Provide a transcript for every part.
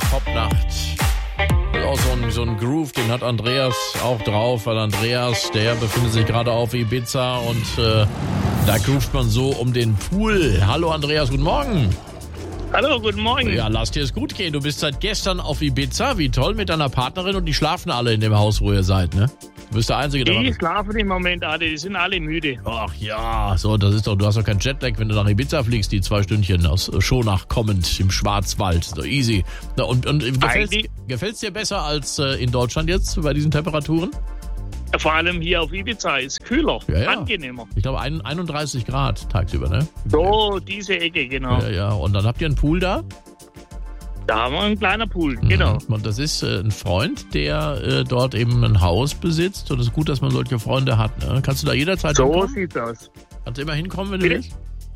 Popnacht. Auch so ein Groove, den hat Andreas auch drauf, weil Andreas, der befindet sich gerade auf Ibiza und da groovt man so um den Pool. Hallo Andreas, guten Morgen. Hallo, guten Morgen. Ja, lass dir es gut gehen. Du bist seit gestern auf Ibiza, wie toll, mit deiner Partnerin und die schlafen alle in dem Haus, wo ihr seid, ne? Du bist der Einzige, der... Die schlafen im Moment alle, die sind alle müde. Ach ja, so, das ist doch, du hast doch keinen Jetlag, wenn du nach Ibiza fliegst, die 2 Stündchen aus Schonach kommend im Schwarzwald. So easy. Na, und gefällt's dir besser als in Deutschland jetzt bei diesen Temperaturen? Vor allem hier auf Ibiza ist kühler, Ja. angenehmer. Ich glaube 31 Grad tagsüber, ne? So, diese Ecke, genau. Ja, und dann habt ihr einen Pool da? Da haben wir ein kleiner Pool, genau. Und das ist ein Freund, der dort eben ein Haus besitzt. Und es ist gut, dass man solche Freunde hat. Ne? Kannst du da jederzeit So hinkommen? sieht's aus. Kannst du immer hinkommen, wenn du willst?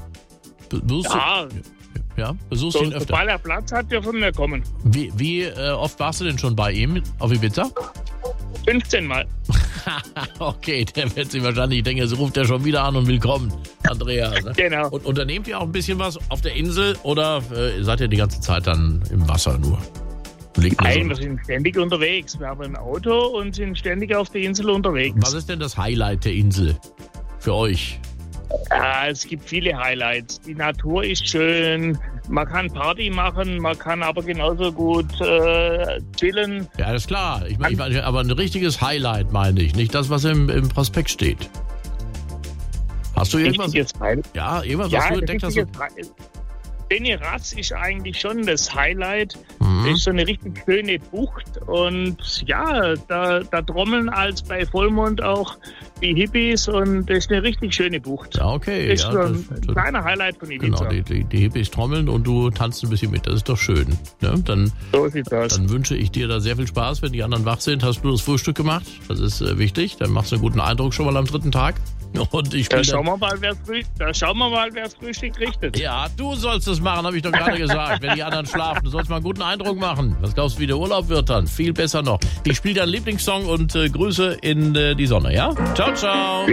Besuchst du ihn öfter? Sobald er Platz hat, dürfen wir kommen. Wie oft warst du denn schon bei ihm auf Ibiza? 15 Mal. Okay, der wird sich wahrscheinlich denken, so ruft er schon wieder an und will kommen, Andreas. Ne? Genau. Und unternehmt ihr auch ein bisschen was auf der Insel oder seid ihr die ganze Zeit dann im Wasser nur? Nein, wir sind ständig unterwegs. Wir haben ein Auto und sind ständig auf der Insel unterwegs. Was ist denn das Highlight der Insel für euch? Ja, es gibt viele Highlights. Die Natur ist schön, man kann Party machen, man kann aber genauso gut chillen. Ja, das ist klar. Ich meine, aber ein richtiges Highlight meine ich, nicht das, was im Prospekt steht. Hast du irgendwas? Ja, irgendwas, was du entdeckt hast? Beniraz ist eigentlich schon das Highlight. Das ist so eine richtig schöne Bucht und ja, da trommeln als bei Vollmond auch die Hippies und das ist eine richtig schöne Bucht. Ja, okay. Das ist so ein kleiner Highlight von Ibiza. Genau, die Hippies trommeln und du tanzt ein bisschen mit. Das ist doch schön. Ne? So sieht's aus. Dann wünsche ich dir da sehr viel Spaß. Wenn die anderen wach sind, hast du das Frühstück gemacht. Das ist wichtig. Dann machst du einen guten Eindruck schon mal am 3. Tag. Und da schauen wir mal, wer das Frühstück richtet. Ja, du sollst es machen, habe ich doch gerade gesagt. Wenn die anderen schlafen, du sollst mal einen guten Eindruck machen. Was glaubst du, wie der Urlaub wird dann? Viel besser noch. Ich spiele deinen Lieblingssong und Grüße in die Sonne, ja? Ciao, ciao.